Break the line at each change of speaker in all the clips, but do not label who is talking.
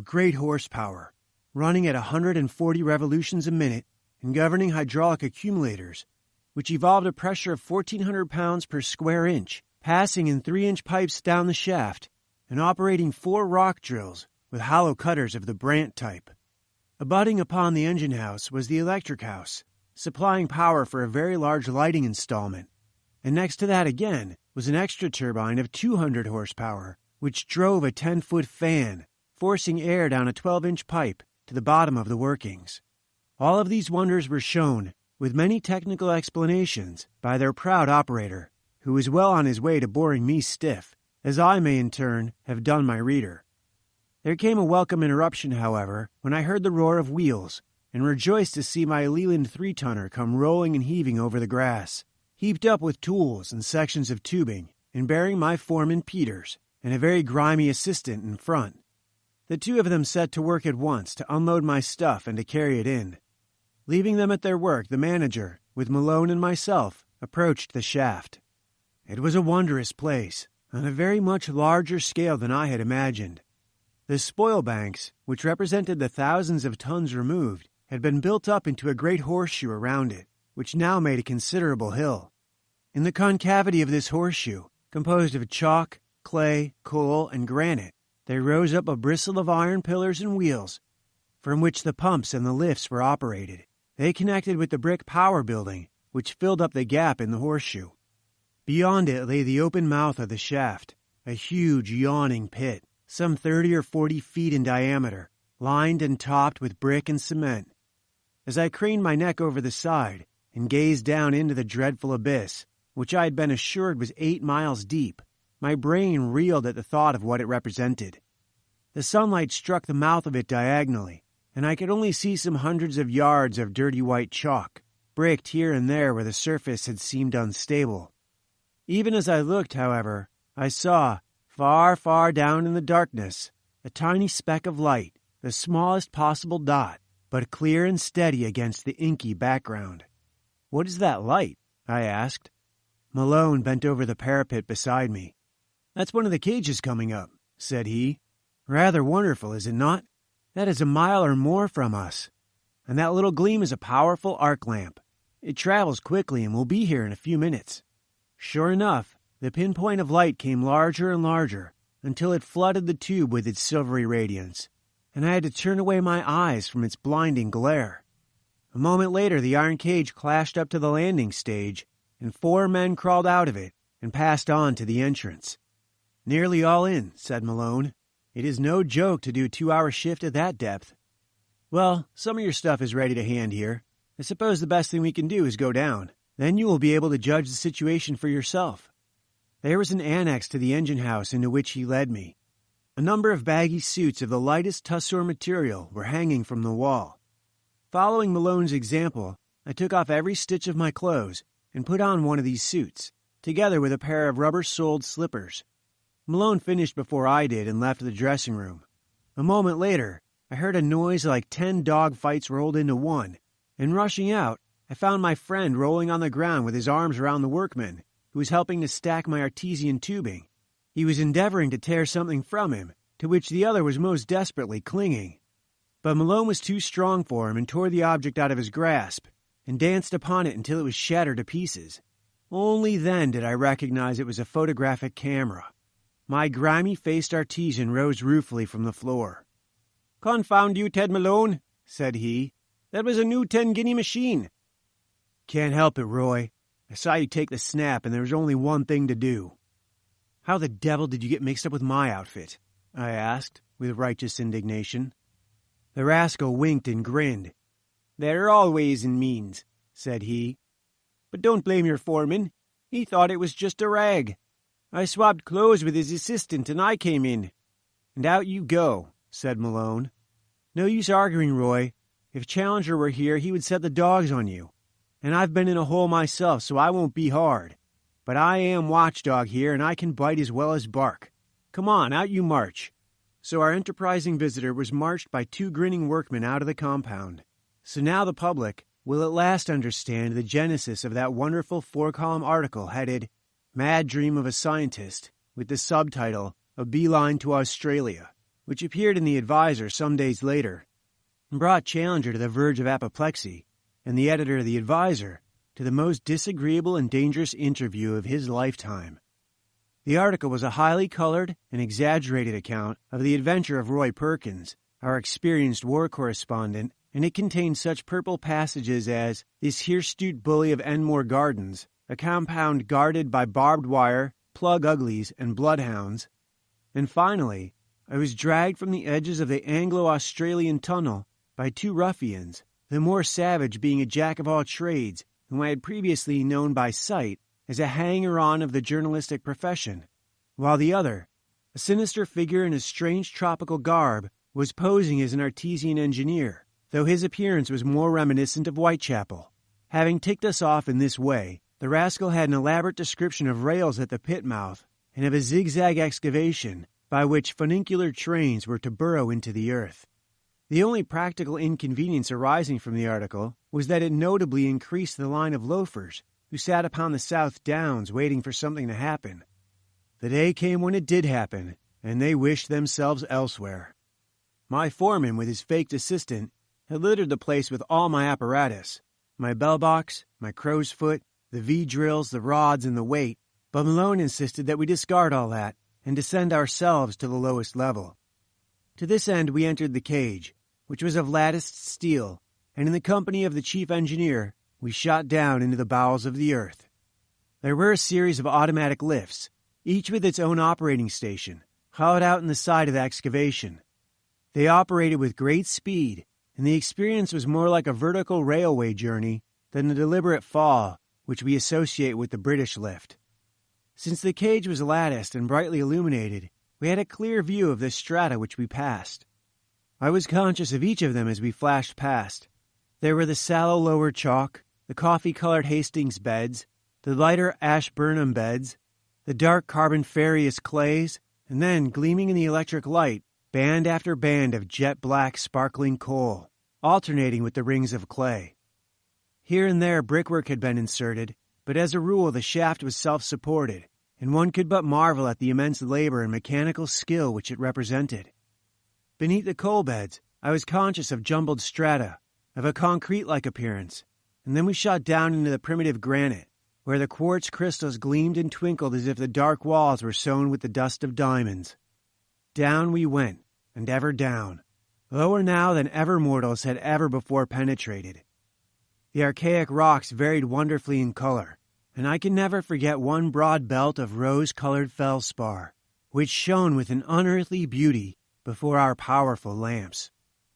of great horsepower, running at 140 revolutions a minute and governing hydraulic accumulators, which evolved a pressure of 1,400 pounds per square inch, passing in 3-inch pipes down the shaft, and operating 4 rock drills with hollow cutters of the Brandt type. Abutting upon the engine house was the electric house, supplying power for a very large lighting installment, and next to that again was an extra turbine of 200 horsepower, which drove a 10-foot fan, forcing air down a 12-inch pipe to the bottom of the workings. All of these wonders were shown, with many technical explanations, by their proud operator, who was well on his way to boring me stiff, as I may in turn have done my reader. There came a welcome interruption, however, when I heard the roar of wheels, and rejoiced to see my Leland 3-tonner come rolling and heaving over the grass, heaped up with tools and sections of tubing, and bearing my foreman Peters, and a very grimy assistant in front. The two of them set to work at once to unload my stuff and to carry it in. Leaving them at their work, the manager, with Malone and myself, approached the shaft. It was a wondrous place, on a very much larger scale than I had imagined. The spoil banks, which represented the thousands of tons removed, had been built up into a great horseshoe around it, which now made a considerable hill. In the concavity of this horseshoe, composed of chalk, clay, coal, and granite, there rose up a bristle of iron pillars and wheels, from which the pumps and the lifts were operated. They connected with the brick power building, which filled up the gap in the horseshoe. Beyond it lay the open mouth of the shaft, a huge yawning pit, some 30 or 40 feet in diameter, lined and topped with brick and cement. As I craned my neck over the side and gazed down into the dreadful abyss, which I had been assured was 8 miles deep, my brain reeled at the thought of what it represented. The sunlight struck the mouth of it diagonally, and I could only see some hundreds of yards of dirty white chalk, bricked here and there where the surface had seemed unstable. Even as I looked, however, I saw, far, far down in the darkness, a tiny speck of light, the smallest possible dot, but clear and steady against the inky background. "What is that light?" I asked. Malone bent over the parapet beside me. "That's one of the cages coming up," said he. "Rather wonderful, is it not? That is a mile or more from us. And that little gleam is a powerful arc lamp. It travels quickly and will be here in a few minutes." Sure enough, the pinpoint of light came larger and larger until it flooded the tube with its silvery radiance, and I had to turn away my eyes from its blinding glare. A moment later, the iron cage clashed up to the landing stage, and 4 men crawled out of it and passed on to the entrance. "Nearly all in," said Malone. "It is no joke to do a 2-hour shift at that depth. Well, some of your stuff is ready to hand here. I suppose the best thing we can do is go down. Then you will be able to judge the situation for yourself." There was an annex to the engine house into which he led me. A number of baggy suits of the lightest tussore material were hanging from the wall. Following Malone's example, I took off every stitch of my clothes and put on one of these suits, together with a pair of rubber-soled slippers. Malone finished before I did and left the dressing room. A moment later, I heard a noise like 10 dog fights rolled into one, and rushing out, I found my friend rolling on the ground with his arms around the workman, who was helping to stack my artesian tubing. He was endeavoring to tear something from him, to which the other was most desperately clinging. But Malone was too strong for him and tore the object out of his grasp, and danced upon it until it was shattered to pieces. Only then did I recognize it was a photographic camera. My grimy-faced artesian rose ruefully from the floor. "Confound you, Ted Malone," said he. "That was a new 10-guinea machine." "Can't help it, Roy. I saw you take the snap, and there was only one thing to do." "How the devil did you get mixed up with my outfit?" I asked, with righteous indignation. The rascal winked and grinned. "There are all ways and means," said he. "But don't blame your foreman. He thought it was just a rag. I swapped clothes with his assistant, and I came in." "And out you go," said Malone. "No use arguing, Roy. If Challenger were here, he would set the dogs on you. And I've been in a hole myself, so I won't be hard. But I am watchdog here, and I can bite as well as bark. Come on, out you march." So our enterprising visitor was marched by 2 grinning workmen out of the compound. So now the public will at last understand the genesis of that wonderful 4-column article headed "Mad Dream of a Scientist," with the subtitle "A Beeline to Australia." which appeared in the Advisor some days later, and brought Challenger to the verge of apoplexy, and the editor of the Advisor to the most disagreeable and dangerous interview of his lifetime. The article was a highly colored and exaggerated account of the adventure of Roy Perkins, our experienced war correspondent, and it contained such purple passages as, "This here 'stute bully of Enmore Gardens, a compound guarded by barbed wire, plug uglies, and bloodhounds," and finally, "I was dragged from the edges of the Anglo-Australian tunnel by two ruffians, the more savage being a jack-of-all-trades whom I had previously known by sight as a hanger-on of the journalistic profession, while the other, a sinister figure in a strange tropical garb, was posing as an artesian engineer, though his appearance was more reminiscent of Whitechapel. Having ticked us off in this way, the rascal had an elaborate description of rails at the pit mouth and of a zigzag excavation by which funicular trains were to burrow into the earth. The only practical inconvenience arising from the article was that it notably increased the line of loafers who sat upon the South Downs waiting for something to happen. The day came when it did happen, and they wished themselves elsewhere. My foreman, with his faked assistant, had littered the place with all my apparatus, my bell box, my crow's foot, the V-drills, the rods, and the weight, but Malone insisted that we discard all that and descend ourselves to the lowest level. To this end we entered the cage, which was of latticed steel, and in the company of the chief engineer we shot down into the bowels of the earth. There were a series of automatic lifts, each with its own operating station, hollowed out in the side of the excavation. They operated with great speed, and the experience was more like a vertical railway journey than the deliberate fall which we associate with the British lift. Since the cage was latticed and brightly illuminated, we had a clear view of the strata which we passed. I was conscious of each of them as we flashed past. There were the sallow lower chalk, the coffee-colored Hastings beds, the lighter Ashburnham beds, the dark carboniferous clays, and then, gleaming in the electric light, band after band of jet-black sparkling coal, alternating with the rings of clay. Here and there brickwork had been inserted, but as a rule the shaft was self-supported, and one could but marvel at the immense labor and mechanical skill which it represented. Beneath the coal beds, I was conscious of jumbled strata, of a concrete-like appearance, and then we shot down into the primitive granite, where the quartz crystals gleamed and twinkled as if the dark walls were sown with the dust of diamonds. Down we went, and ever down, lower now than ever mortals had ever before penetrated. The archaic rocks varied wonderfully in color, and I can never forget one broad belt of rose-colored feldspar, which shone with an unearthly beauty before our powerful lamps.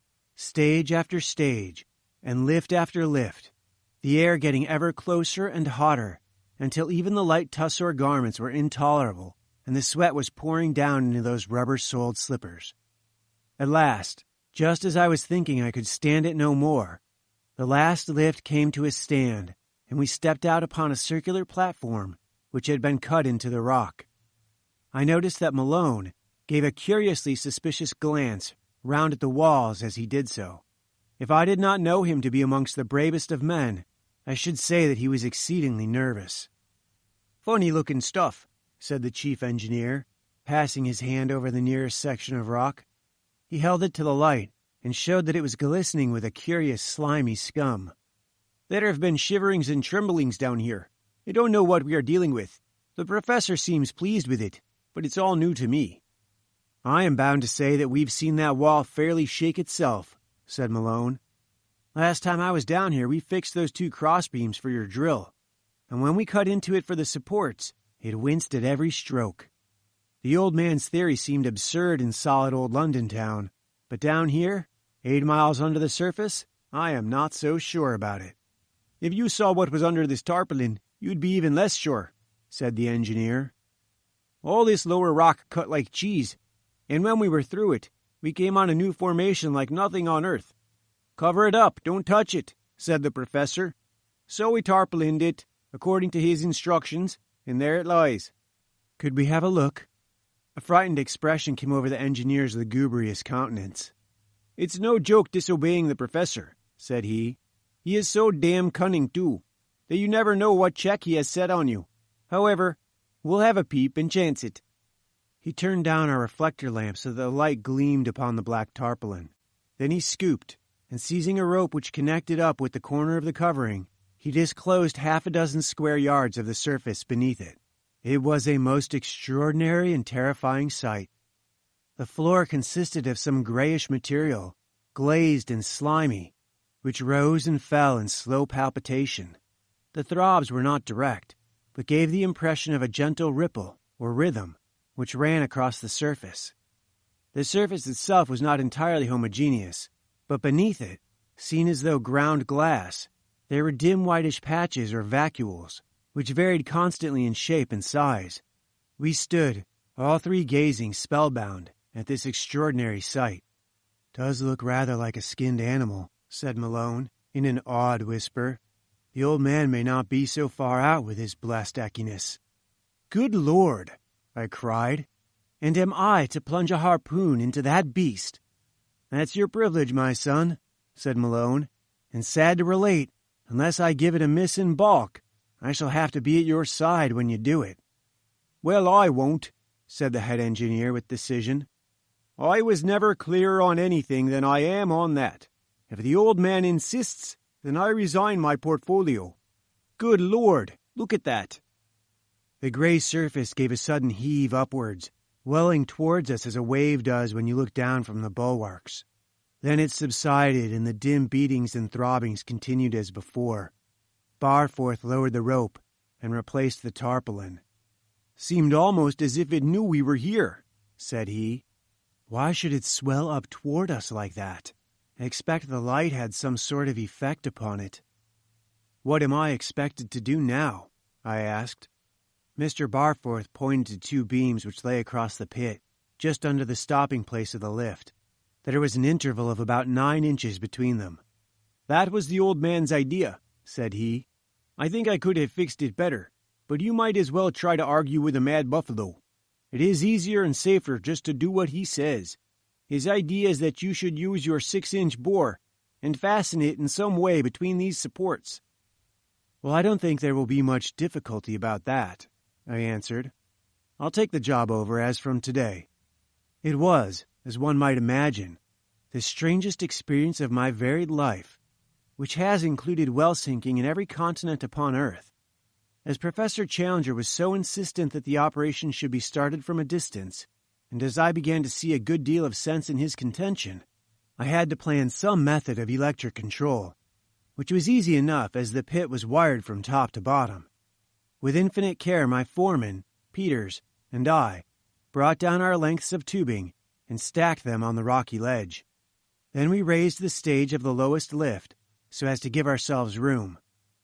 Stage after stage, and lift after lift, the air getting ever closer and hotter, until even the light tussore garments were intolerable, and the sweat was pouring down into those rubber-soled slippers. At last, just as I was thinking I could stand it no more, the last lift came to a stand, and we stepped out upon a circular platform which had been cut into the rock. I noticed that Malone gave a curiously suspicious glance round at the walls as he did so. If I did not know him to be amongst the bravest of men, I should say that he was exceedingly nervous. "Funny-looking stuff," said the chief engineer, passing his hand over the nearest section of rock. He held it to the light and showed that it was glistening with a curious slimy scum. "There have been shiverings and tremblings down here. I don't know what we are dealing with. The professor seems pleased with it, but it's all new to me." "I am bound to say that we've seen that wall fairly shake itself," said Malone. "Last time I was down here we fixed those two crossbeams for your drill, and when we cut into it for the supports, it winced at every stroke. The old man's theory seemed absurd in solid old London town, but down here, 8 miles under the surface, I am not so sure about it." "If you saw what was under this tarpaulin, you'd be even less sure," said the engineer. "All this lower rock cut like cheese, and when we were through it, we came on a new formation like nothing on earth. 'Cover it up, don't touch it,' said the professor. So we tarpaulined it, according to his instructions, and there it lies." "Could we have a look?" A frightened expression came over the engineer's lugubrious countenance. "It's no joke disobeying the professor," said he. "He is so damn cunning, too, that you never know what check he has set on you. However, we'll have a peep and chance it." He turned down our reflector lamp so that the light gleamed upon the black tarpaulin. Then he scooped, and seizing a rope which connected up with the corner of the covering, he disclosed 6 square yards of the surface beneath it. It was a most extraordinary and terrifying sight. The floor consisted of some grayish material, glazed and slimy, which rose and fell in slow palpitation. The throbs were not direct, but gave the impression of a gentle ripple, or rhythm, which ran across the surface. The surface itself was not entirely homogeneous, but beneath it, seen as though ground glass, there were dim whitish patches or vacuoles, which varied constantly in shape and size. We stood, all three gazing spellbound, at this extraordinary sight. "Does look rather like a skinned animal," said Malone, in an awed whisper. "The old man may not be so far out with his blessed eckiness." "Good Lord!" I cried. "And am I to plunge a harpoon into that beast?" "That's your privilege, my son," said Malone, "and sad to relate, unless I give it a miss in balk, I shall have to be at your side when you do it." "Well, I won't," said the head engineer with decision. "I was never clearer on anything than I am on that. If the old man insists, then I resign my portfolio. Good Lord, look at that." The gray surface gave a sudden heave upwards, welling towards us as a wave does when you look down from the bulwarks. Then it subsided, and the dim beatings and throbbings continued as before. Barforth lowered the rope and replaced the tarpaulin. "Seemed almost as if it knew we were here," said he. "Why should it swell up toward us like that? I expect the light had some sort of effect upon it." "What am I expected to do now?" I asked. Mr. Barforth pointed to 2 beams which lay across the pit, just under the stopping place of the lift. There was an interval of about 9 inches between them. "That was the old man's idea," said he. "I think I could have fixed it better, but you might as well try to argue with a mad buffalo. It is easier and safer just to do what he says. His idea is that you should use your 6-inch bore and fasten it in some way between these supports." "Well, I don't think there will be much difficulty about that," I answered. "I'll take the job over as from today." It was, as one might imagine, the strangest experience of my varied life, which has included well sinking in every continent upon earth. As Professor Challenger was so insistent that the operation should be started from a distance, and as I began to see a good deal of sense in his contention, I had to plan some method of electric control, which was easy enough as the pit was wired from top to bottom. With infinite care, my foreman, Peters, and I brought down our lengths of tubing and stacked them on the rocky ledge. Then we raised the stage of the lowest lift so as to give ourselves room.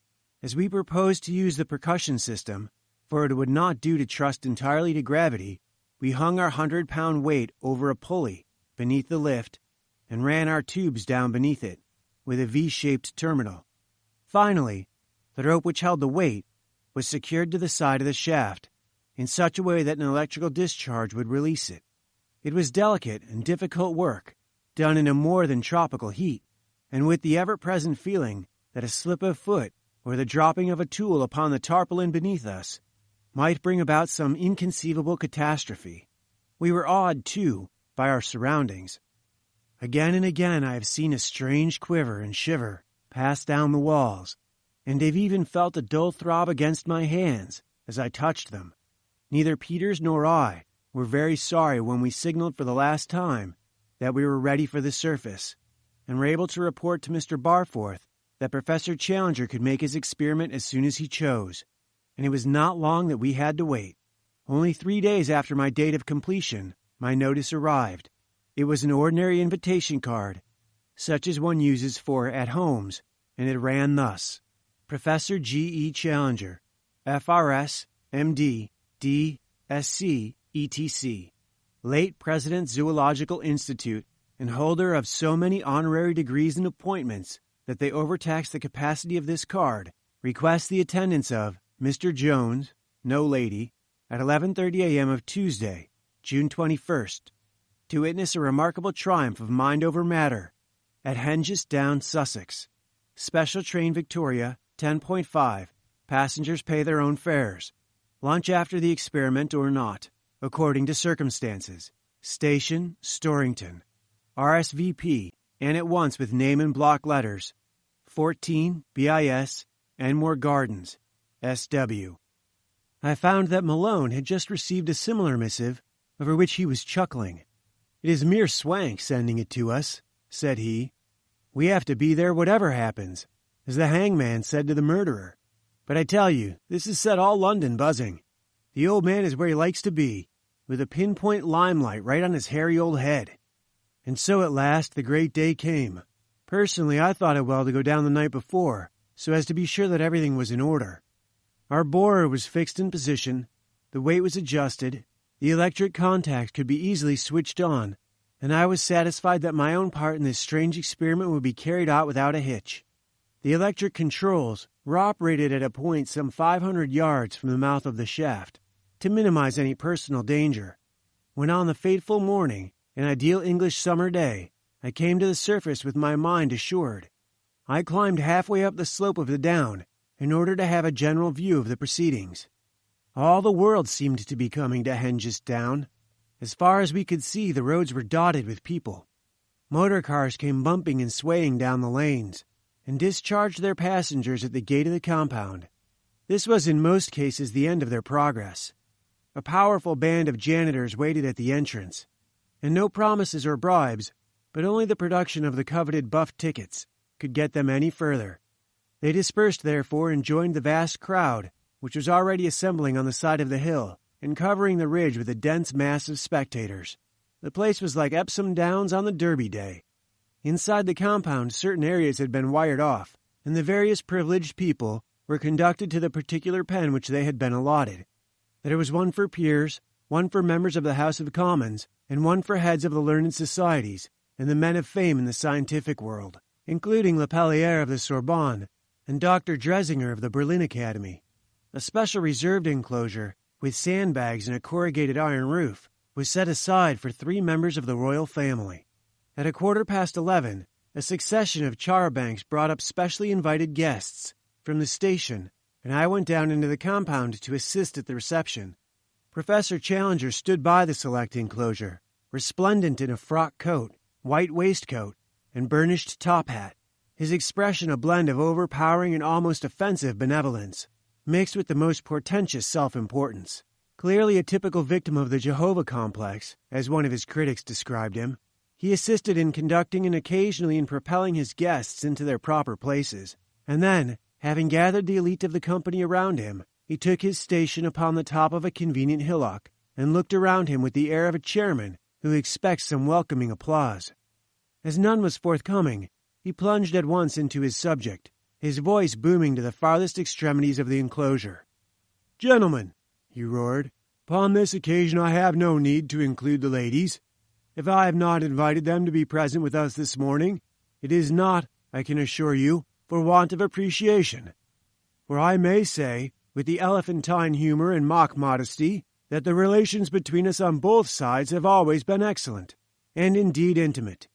As we proposed to use the percussion system, for it would not do to trust entirely to gravity, we hung our 100-pound weight over a pulley beneath the lift and ran our tubes down beneath it, with a V-shaped terminal. Finally, the rope which held the weight was secured to the side of the shaft in such a way that an electrical discharge would release it. It was delicate and difficult work, done in a more than tropical heat, and with the ever-present feeling that a slip of foot or the dropping of a tool upon the tarpaulin beneath us might bring about some inconceivable catastrophe. We were awed, too, by our surroundings. Again and again I have seen a strange quiver and shiver pass down the walls, and have even felt a dull throb against my hands as I touched them. Neither Peters nor I were very sorry when we signaled for the last time that we were ready for the surface, and were able to report to Mr. Barforth that Professor Challenger could make his experiment as soon as he chose, and it was not long that we had to wait. Only 3 days after my date of completion, my notice arrived. It was an ordinary invitation card, such as one uses for at-homes, and it ran thus: Professor G. E. Challenger, F.R.S., M.D., D.Sc., etc., late President Zoological Institute, and holder of so many honorary degrees and appointments that they overtax the capacity of this card, requests the attendance of Mr. Jones, no lady, at 11:30 a.m. of Tuesday, June 21st, to witness a remarkable triumph of mind over matter at Hengist Down, Sussex. Special train Victoria, 10.5. Passengers pay their own fares. Lunch after the experiment or not. according to circumstances. Station, Storrington. RSVP, and at once with name in block letters. 14 BIS, Enmore Gardens, SW. I found that Malone had just received a similar missive, over which he was chuckling. "It is mere swank sending it to us," said he. "We have to be there whatever happens," as the hangman said to the murderer. "But I tell you, this has set all London buzzing. The old man is where he likes to be, with a pinpoint limelight right on his hairy old head." And so at last the great day came. Personally, I thought it well to go down the night before, so as to be sure that everything was in order. Our borer was fixed in position, the weight was adjusted, the electric contact could be easily switched on, and I was satisfied that my own part in this strange experiment would be carried out without a hitch. The electric controls were operated at a point some 500 yards from the mouth of the shaft, to minimize any personal danger. When on the fateful morning, an ideal English summer day, I came to the surface with my mind assured, I climbed halfway up the slope of the down in order to have a general view of the proceedings. All the world seemed to be coming to Hengist Down. As far as we could see, the roads were dotted with people. Motor cars came bumping and swaying down the lanes, and discharged their passengers at the gate of the compound. This was in most cases the end of their progress. A powerful band of janitors waited at the entrance, and no promises or bribes, but only the production of the coveted buff tickets, could get them any further. They dispersed, therefore, and joined the vast crowd, which was already assembling on the side of the hill and covering the ridge with a dense mass of spectators. The place was like Epsom Downs on the Derby Day. Inside the compound, certain areas had been wired off, and the various privileged people were conducted to the particular pen which they had been allotted. There was one for peers, one for members of the House of Commons, and one for heads of the learned societies and the men of fame in the scientific world, including Lepellier of the Sorbonne and Dr. Dresinger of the Berlin Academy. A special reserved enclosure, with sandbags and a corrugated iron roof, was set aside for 3 members of the royal family. At 11:15, a succession of char-bancs brought up specially invited guests from the station, and I went down into the compound to assist at the reception. Professor Challenger stood by the select enclosure, resplendent in a frock coat, white waistcoat, and burnished top hat, his expression a blend of overpowering and almost offensive benevolence, mixed with the most portentous self-importance. Clearly a typical victim of the Jehovah complex, as one of his critics described him, he assisted in conducting and occasionally in propelling his guests into their proper places, and then, having gathered the elite of the company around him, he took his station upon the top of a convenient hillock and looked around him with the air of a chairman who expects some welcoming applause. As none was forthcoming, he plunged at once into his subject, his voice booming to the farthest extremities of the enclosure. "Gentlemen," he roared, "upon this occasion I have no need to include the ladies. If I have not invited them to be present with us this morning, it is not, I can assure you, for want of appreciation. For I may say, with the elephantine humor and mock modesty, that the relations between us on both sides have always been excellent, and indeed intimate.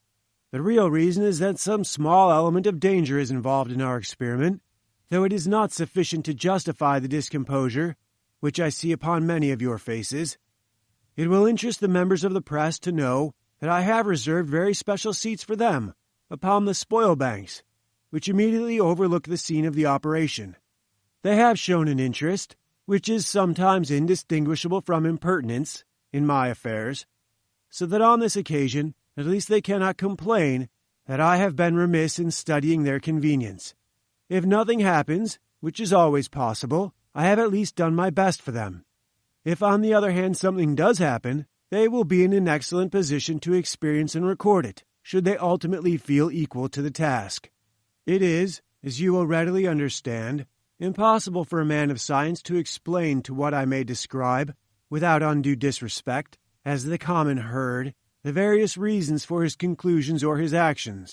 The real reason is that some small element of danger is involved in our experiment, though it is not sufficient to justify the discomposure which I see upon many of your faces. It will interest the members of the press to know that I have reserved very special seats for them upon the spoil banks, which immediately overlook the scene of the operation. They have shown an interest, which is sometimes indistinguishable from impertinence, in my affairs, so that on this occasion at least they cannot complain that I have been remiss in studying their convenience. If nothing happens, which is always possible, I have at least done my best for them. If, on the other hand, something does happen, they will be in an excellent position to experience and record it, should they ultimately feel equal to the task. It is, as you will readily understand, impossible for a man of science to explain to what I may describe, without undue disrespect, as the common herd, the various reasons for his conclusions or his actions.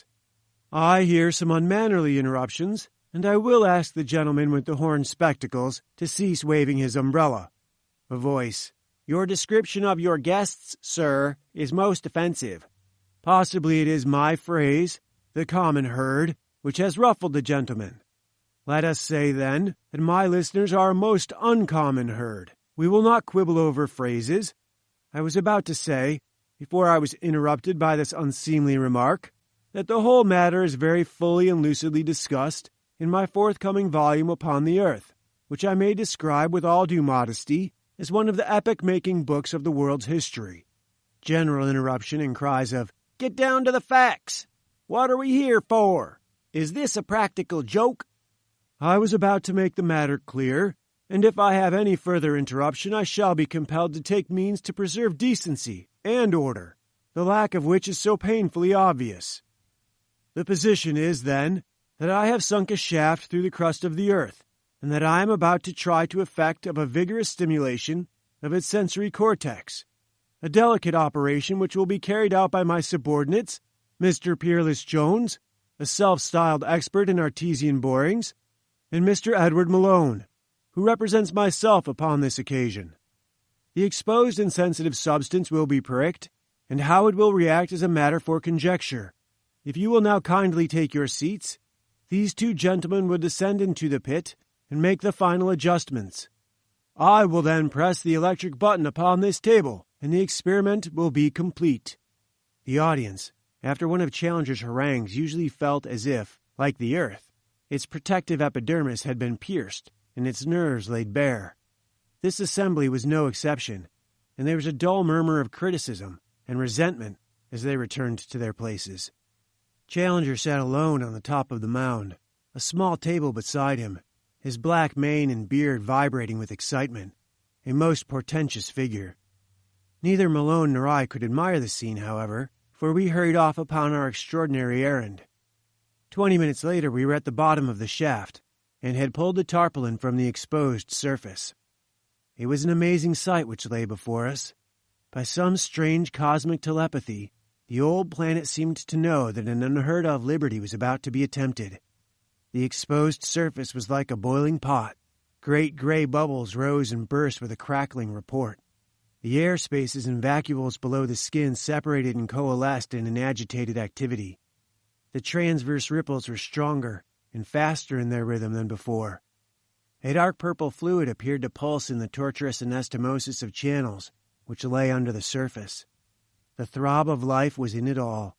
I hear some unmannerly interruptions, and I will ask the gentleman with the horn spectacles to cease waving his umbrella. A voice. Your description of your guests, sir, is most offensive. Possibly it is my phrase, the common herd, which has ruffled the gentleman. Let us say, then, that my listeners are a most uncommon herd. We will not quibble over phrases. I was about to say, before I was interrupted by this unseemly remark, that the whole matter is very fully and lucidly discussed in my forthcoming volume upon the earth, which I may describe with all due modesty as one of the epoch-making books of the world's history. General interruption and cries of, "Get down to the facts! What are we here for? Is this a practical joke?" I was about to make the matter clear, and if I have any further interruption I shall be compelled to take means to preserve decency and order, the lack of which is so painfully obvious. The position is, then, that I have sunk a shaft through the crust of the earth, and that I am about to try to effect a vigorous stimulation of its sensory cortex, a delicate operation which will be carried out by my subordinates, Mr. Peerless Jones, a self-styled expert in artesian borings, and Mr. Edward Malone, who represents myself upon this occasion. The exposed and sensitive substance will be pricked, and how it will react is a matter for conjecture. If you will now kindly take your seats, these two gentlemen will descend into the pit and make the final adjustments. I will then press the electric button upon this table, and the experiment will be complete." The audience, after one of Challenger's harangues, usually felt as if, like the earth, its protective epidermis had been pierced and its nerves laid bare. This assembly was no exception, and there was a dull murmur of criticism and resentment as they returned to their places. Challenger sat alone on the top of the mound, a small table beside him, his black mane and beard vibrating with excitement, a most portentous figure. Neither Malone nor I could admire the scene, however, for we hurried off upon our extraordinary errand. 20 minutes later we were at the bottom of the shaft, and had pulled the tarpaulin from the exposed surface. It was an amazing sight which lay before us. By some strange cosmic telepathy, the old planet seemed to know that an unheard-of liberty was about to be attempted. The exposed surface was like a boiling pot. Great gray bubbles rose and burst with a crackling report. The air spaces and vacuoles below the skin separated and coalesced in an agitated activity. The transverse ripples were stronger and faster in their rhythm than before. A dark purple fluid appeared to pulse in the tortuous anastomosis of channels which lay under the surface. The throb of life was in it all.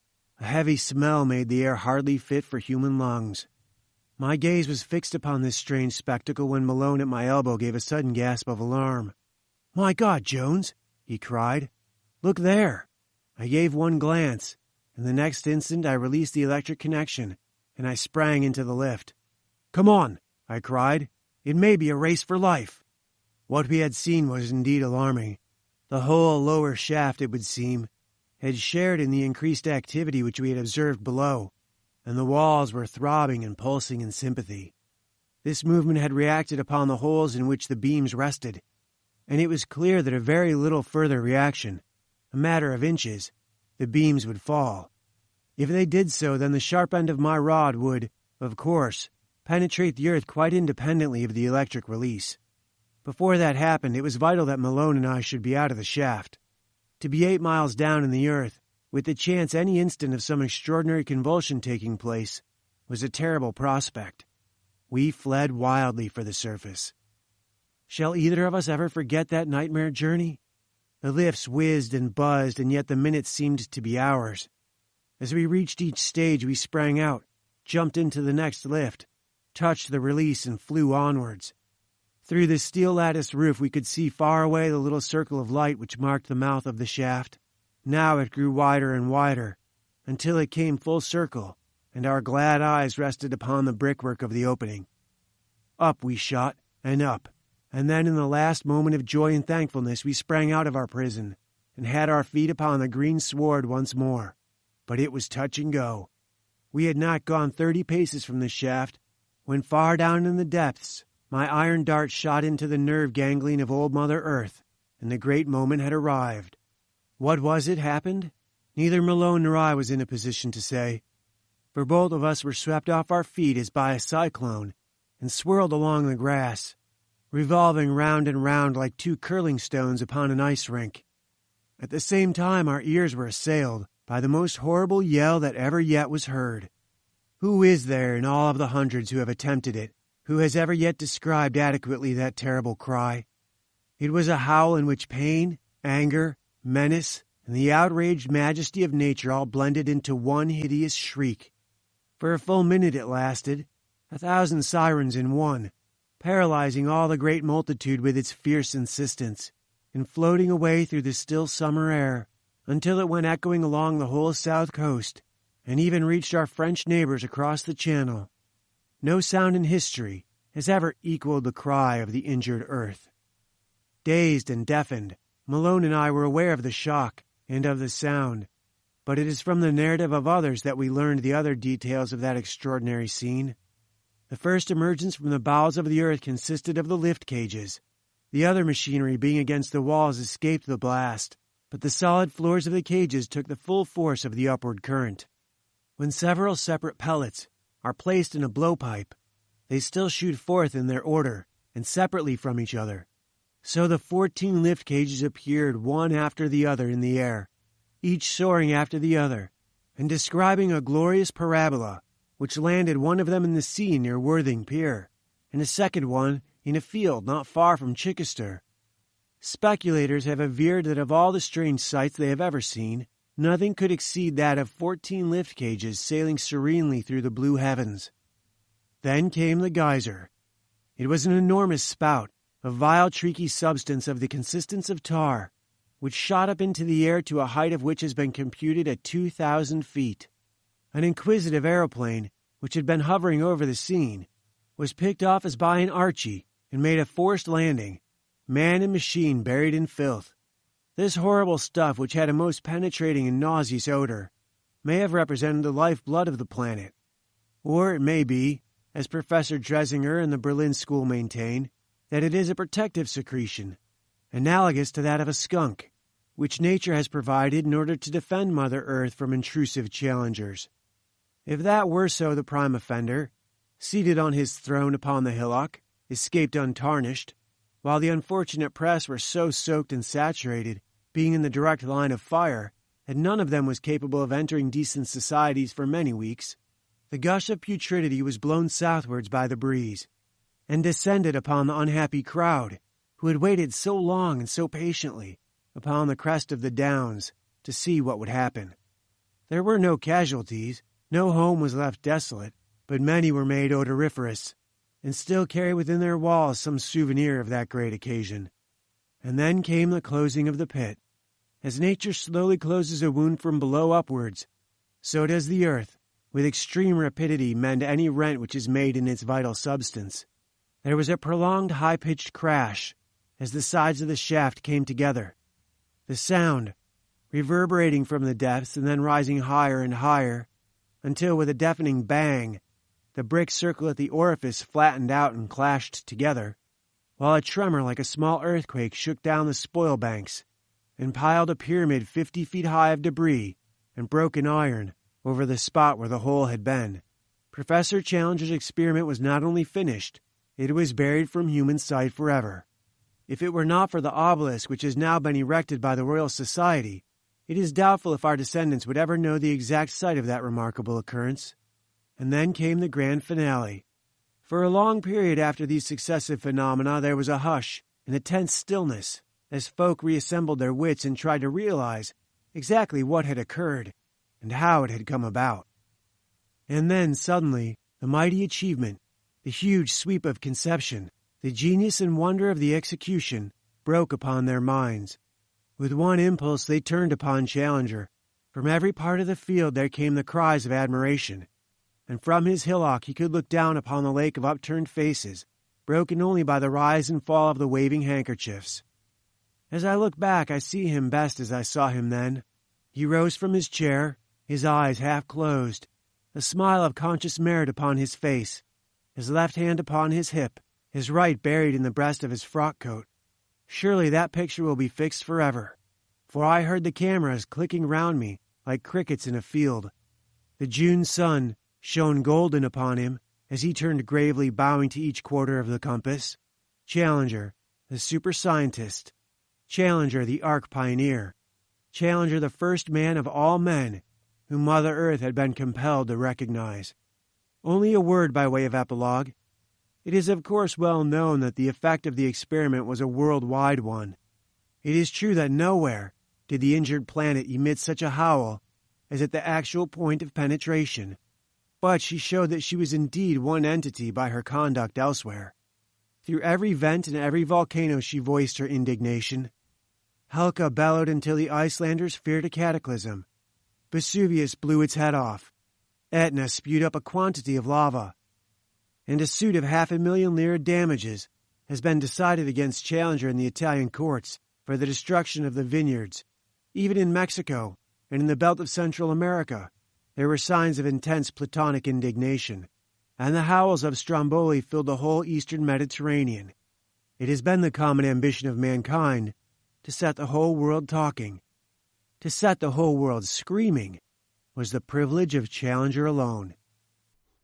A heavy smell made the air hardly fit for human lungs. My gaze was fixed upon this strange spectacle when Malone at my elbow gave a sudden gasp of alarm. "My God, Jones!" he cried. "Look there!" I gave one glance, and the next instant I released the electric connection, and I sprang into the lift. "Come on!" I cried. "It may be a race for life." What we had seen was indeed alarming. The whole lower shaft, it would seem, had shared in the increased activity which we had observed below, and the walls were throbbing and pulsing in sympathy. This movement had reacted upon the holes in which the beams rested, and it was clear that a very little further reaction, a matter of inches, the beams would fall. If they did so, then the sharp end of my rod would, of course, penetrate the earth quite independently of the electric release. Before that happened, it was vital that Malone and I should be out of the shaft. To be 8 miles down in the earth, with the chance any instant of some extraordinary convulsion taking place, was a terrible prospect. We fled wildly for the surface. Shall either of us ever forget that nightmare journey? The lifts whizzed and buzzed, and yet the minutes seemed to be hours. As we reached each stage, we sprang out, jumped into the next lift, touched the release, and flew onwards. Through the steel-latticed roof we could see far away the little circle of light which marked the mouth of the shaft. Now it grew wider and wider, until it came full circle, and our glad eyes rested upon the brickwork of the opening. Up we shot, and up, and then in the last moment of joy and thankfulness we sprang out of our prison, and had our feet upon the green sward once more. But it was touch and go. We had not gone 30 paces from the shaft, when far down in the depths, my iron dart shot into the nerve ganglion of old Mother Earth, and the great moment had arrived. What was it happened? Neither Malone nor I was in a position to say, for both of us were swept off our feet as by a cyclone, and swirled along the grass, revolving round and round like two curling stones upon an ice rink. At the same time our ears were assailed by the most horrible yell that ever yet was heard. Who is there in all of the hundreds who have attempted it, who has ever yet described adequately that terrible cry? It was a howl in which pain, anger, menace, and the outraged majesty of nature all blended into one hideous shriek. For a full minute it lasted, 1,000 sirens in one, paralyzing all the great multitude with its fierce insistence, and floating away through the still summer air, until it went echoing along the whole south coast, and even reached our French neighbors across the Channel. No sound in history has ever equaled the cry of the injured earth. Dazed and deafened, Malone and I were aware of the shock and of the sound, but it is from the narrative of others that we learned the other details of that extraordinary scene. The first emergence from the bowels of the earth consisted of the lift cages. The other machinery being against the walls escaped the blast, but the solid floors of the cages took the full force of the upward current. When several separate pellets are placed in a blowpipe, they still shoot forth in their order and separately from each other. So the 14 lift cages appeared one after the other in the air, each soaring after the other, and describing a glorious parabola, which landed one of them in the sea near Worthing Pier, and a second one in a field not far from Chichester. Speculators have averred that of all the strange sights they have ever seen, nothing could exceed that of 14 lift cages sailing serenely through the blue heavens. Then came the geyser. It was an enormous spout, a vile, treaky substance of the consistence of tar, which shot up into the air to a height of which has been computed at 2,000 feet. An inquisitive aeroplane, which had been hovering over the scene, was picked off as by an Archie and made a forced landing, man and machine buried in filth. This horrible stuff, which had a most penetrating and nauseous odor, may have represented the life-blood of the planet. Or it may be, as Professor Dresinger and the Berlin School maintain, that it is a protective secretion, analogous to that of a skunk, which nature has provided in order to defend Mother Earth from intrusive challengers. If that were so, the prime offender, seated on his throne upon the hillock, escaped untarnished, while the unfortunate press were so soaked and saturated, being in the direct line of fire, that none of them was capable of entering decent societies for many weeks. The gush of putridity was blown southwards by the breeze, and descended upon the unhappy crowd, who had waited so long and so patiently upon the crest of the downs to see what would happen. There were no casualties, no home was left desolate, but many were made odoriferous, and still carry within their walls some souvenir of that great occasion. And then came the closing of the pit. As nature slowly closes a wound from below upwards, so does the earth, with extreme rapidity, mend any rent which is made in its vital substance. There was a prolonged high-pitched crash as the sides of the shaft came together. The sound, reverberating from the depths and then rising higher and higher, until with a deafening bang, the brick circle at the orifice flattened out and clashed together, while a tremor like a small earthquake shook down the spoil banks and piled a pyramid 50 feet high of debris and broken iron over the spot where the hole had been. Professor Challenger's experiment was not only finished, it was buried from human sight forever. If it were not for the obelisk which has now been erected by the Royal Society, it is doubtful if our descendants would ever know the exact site of that remarkable occurrence. And then came the grand finale. For a long period after these successive phenomena there was a hush and a tense stillness, as folk reassembled their wits and tried to realize exactly what had occurred and how it had come about. And then, suddenly, the mighty achievement, the huge sweep of conception, the genius and wonder of the execution broke upon their minds. With one impulse they turned upon Challenger. From every part of the field there came the cries of admiration, and from his hillock he could look down upon the lake of upturned faces, broken only by the rise and fall of the waving handkerchiefs. As I look back, I see him best as I saw him then. He rose from his chair, his eyes half closed, a smile of conscious merit upon his face, his left hand upon his hip, his right buried in the breast of his frock coat. Surely that picture will be fixed forever, for I heard the cameras clicking round me like crickets in a field. The June sun shone golden upon him as he turned gravely bowing to each quarter of the compass. Challenger, the super scientist. Challenger, the arc pioneer. Challenger, the first man of all men whom Mother Earth had been compelled to recognize. Only a word by way of epilogue. It is of course well known that the effect of the experiment was a worldwide one. It is true that nowhere did the injured planet emit such a howl as at the actual point of penetration, but she showed that she was indeed one entity by her conduct elsewhere. Through every vent and every volcano she voiced her indignation. Helka bellowed until the Icelanders feared a cataclysm. Vesuvius blew its head off. Etna spewed up a quantity of lava. And a suit of 500,000 lira damages has been decided against Challenger in the Italian courts for the destruction of the vineyards. Even in Mexico and in the belt of Central America, there were signs of intense Platonic indignation, and the howls of Stromboli filled the whole eastern Mediterranean. It has been the common ambition of mankind to set the whole world talking. To set the whole world screaming was the privilege of Challenger alone.